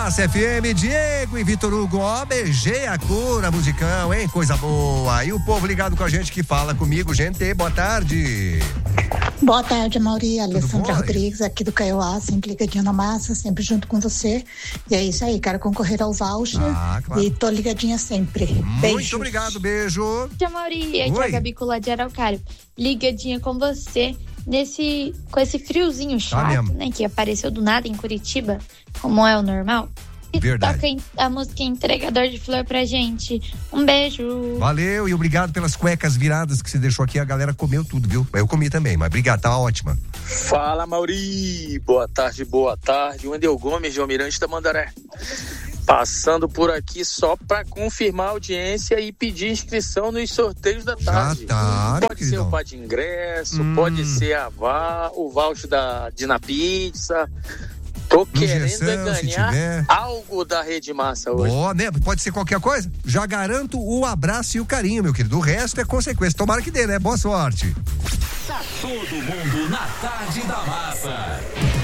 Massa FM, Diego e Vitor Hugo, beijei a cura, musicão, hein? Coisa boa. E o povo ligado com a gente que fala comigo, gente, boa tarde. Boa tarde, Mauri, Alessandra Rodrigues, aqui do Kaiowá, sempre ligadinho na massa, sempre junto com você. E é isso aí, quero concorrer ao voucher claro. E tô ligadinha sempre. Muito obrigado, beijo. Tia Mauri, aqui é a Gabi Culá de Araucário, ligadinha com você. Com esse friozinho chato, né, que apareceu do nada em Curitiba, como é o normal. E verdade. Toca a música Entregador de Flor pra gente. Um beijo. Valeu e obrigado pelas cuecas viradas que você deixou aqui. A galera comeu tudo, viu? Eu comi também, mas obrigado, tá ótima. Fala, Mauri. Boa tarde, boa tarde. Wendel Gomes, de Almirante da Mandaré. Passando por aqui só para confirmar a audiência e pedir inscrição nos sorteios da tarde. Pode ser o par de ingresso, pode ser o voucher da Dina Pizza. Tô querendo ganhar algo da Rede Massa hoje. Boa, né? Pode ser qualquer coisa? Já garanto o abraço e o carinho, meu querido. O resto é consequência. Tomara que dê, né? Boa sorte. Tá todo mundo na Tarde da Massa.